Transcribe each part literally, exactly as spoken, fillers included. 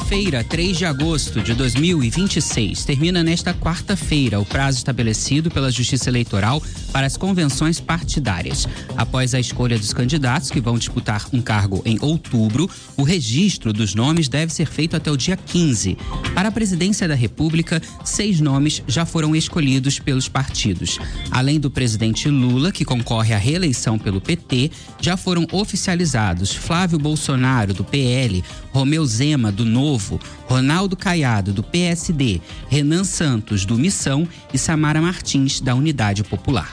Quinta-feira, três de agosto de dois mil e vinte e seis. Termina nesta quarta-feira o prazo estabelecido pela Justiça Eleitoral para as convenções partidárias. Após a escolha dos candidatos que vão disputar um cargo em outubro, o registro dos nomes deve ser feito até o dia quinze. Para a presidência da República, seis nomes já foram escolhidos pelos partidos. Além do presidente Lula, que concorre à reeleição pelo P T, já foram oficializados Flávio Bolsonaro, do P L, Romeu Zema, do Novo, Ronaldo Caiado, do P S D, Renan Santos, do Missão e Samara Martins, da Unidade Popular.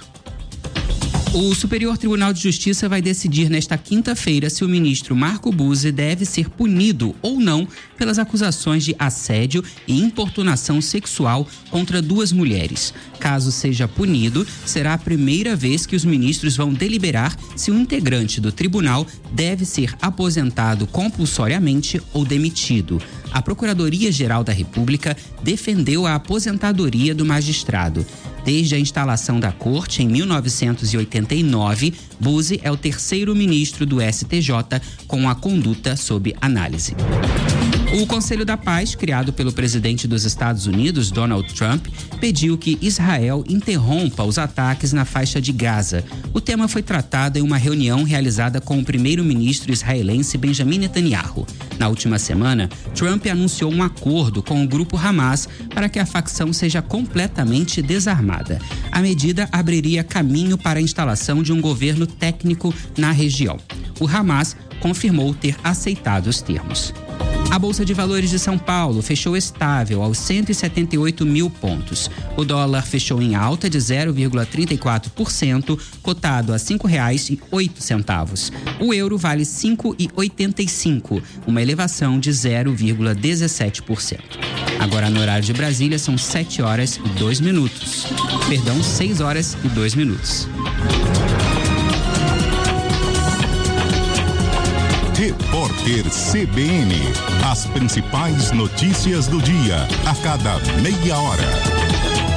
O Superior Tribunal de Justiça vai decidir nesta quinta-feira se o ministro Marco Buzzi deve ser punido ou não pelas acusações de assédio e importunação sexual contra duas mulheres. Caso seja punido, será a primeira vez que os ministros vão deliberar se um integrante do tribunal deve ser aposentado compulsoriamente ou demitido. A Procuradoria-Geral da República defendeu a aposentadoria do magistrado. Desde a instalação da corte em mil novecentos e oitenta e nove, Buzzi é o terceiro ministro do S T J com a conduta sob análise. O Conselho da Paz, criado pelo presidente dos Estados Unidos, Donald Trump, pediu que Israel interrompa os ataques na faixa de Gaza. O tema foi tratado em uma reunião realizada com o primeiro-ministro israelense Benjamin Netanyahu. Na última semana, Trump anunciou um acordo com o grupo Hamas para que a facção seja completamente desarmada. A medida abriria caminho para a instalação de um governo técnico na região. O Hamas confirmou ter aceitado os termos. A Bolsa de Valores de São Paulo fechou estável aos cento e setenta e oito mil pontos. O dólar fechou em alta de zero vírgula trinta e quatro por cento, cotado a cinco reais e oito centavos. O euro vale cinco reais e oitenta e cinco centavos, uma elevação de zero vírgula dezessete por cento. Agora no horário de Brasília são sete horas e dois minutos. Perdão, seis horas e dois minutos. Repórter C B N. As principais notícias do dia, a cada meia hora.